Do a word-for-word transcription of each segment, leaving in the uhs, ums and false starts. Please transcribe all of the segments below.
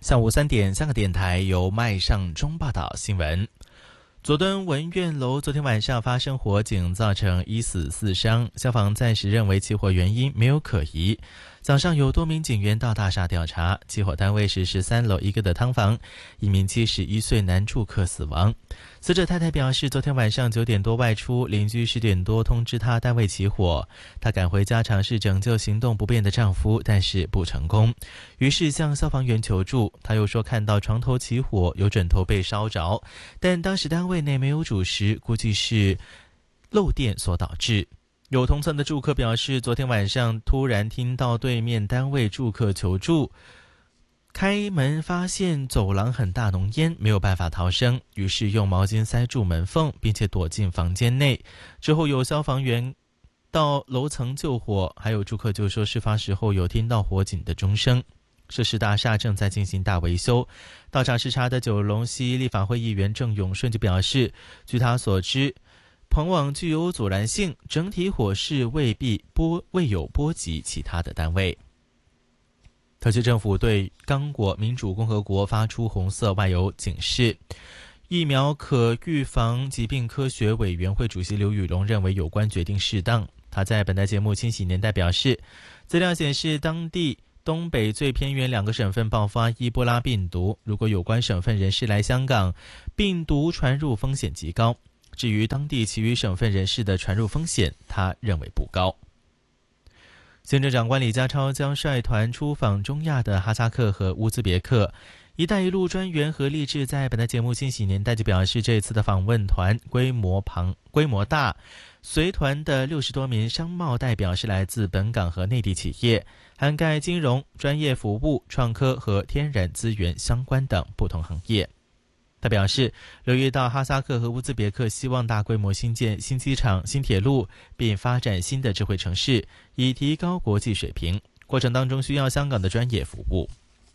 下午三点，香港电台由麦尚中报道新闻。佐敦文苑楼昨天晚上发生火警，造成一死四伤，消防暂时认为起火原因没有可疑。早上有多名警员到大厦调查，起火单位是十三楼一个的汤房，一名七十一岁男住客死亡。死者太太表示，昨天晚上九点多外出，邻居十点多通知她单位起火，她赶回家尝试拯救行动不便的丈夫，但是不成功，于是向消防员求助。她又说看到床头起火，有枕头被烧着，但当时单位内没有主食，估计是漏电所导致。有同层的住客表示，昨天晚上突然听到对面单位住客求助，开门发现走廊很大浓烟，没有办法逃生，于是用毛巾塞住门缝，并且躲进房间内。之后有消防员到楼层救火，还有住客就说事发时候有听到火警的钟声。涉事大厦正在进行大维修。到场视察的九龙西立法会议员郑永顺就表示，据他所知，棚网具有阻燃性，整体火势未必波未有波及其他的单位。特区政府对刚果民主共和国发出红色外游警示。疫苗可预防疾病科学委员会主席刘宇龙认为有关决定适当。他在本台节目《千禧年代》表示，资料显示当地东北最偏远两个省份爆发伊波拉病毒，如果有关省份人士来香港，病毒传入风险极高。至于当地其余省份人士的传入风险，他认为不高。行政长官李家超将率团出访中亚的哈萨克和乌兹别克。一带一路专员何立志在本台节目《新喜年代》就表示，这次的访问团规模庞规模大，随团的六十多名商贸代表是来自本港和内地企业，涵盖金融、专业服务、创科和天然资源相关等不同行业。他表示，留意到哈萨克和乌兹别克希望大规模新建新机场、新铁路，并发展新的智慧城市，以提高国际水平。过程当中需要香港的专业服务。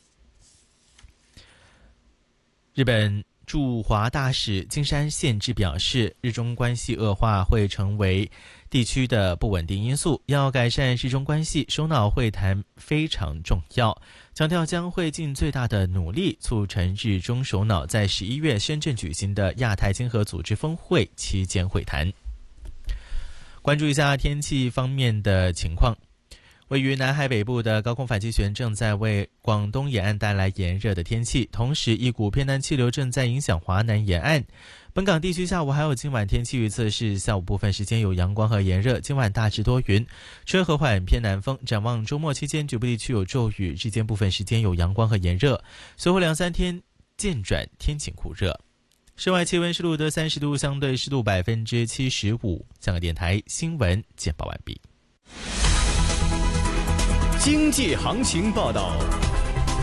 日本驻华大使金山宪治表示，日中关系恶化会成为地区的不稳定因素，要改善日中关系，首脑会谈非常重要，强调将会尽最大的努力促成日中首脑在十一月深圳举行的亚太经合组织峰会期间会谈。关注一下天气方面的情况。位于南海北部的高空反气旋正在为广东沿岸带来炎热的天气，同时一股偏南气流正在影响华南沿岸。本港地区下午还有今晚天气预测是下午部分时间有阳光和炎热，今晚大致多云，吹和缓偏南风。展望周末期间局部地区有骤雨，日间部分时间有阳光和炎热，随后两三天渐转天晴酷热。室外气温是录得三十度，相对湿度百分之七十五。香港电台新闻简报完毕。 经济行情报道。